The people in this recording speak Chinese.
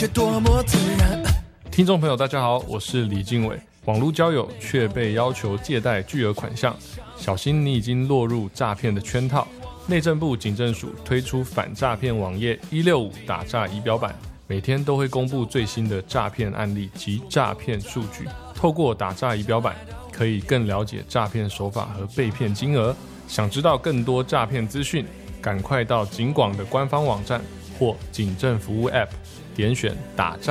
多么自然。 听众朋友大家好，我是李经纬。网络交友却被要求借贷巨额款项，小心你已经落入诈骗的圈套。内政部警政署推出反诈骗网页165打诈仪表板，每天都会公布最新的诈骗案例及诈骗数据。透过打诈仪表板，可以更了解诈骗手法和被骗金额。想知道更多诈骗资讯，赶快到警广的官方网站或警政服务 App 点选打诈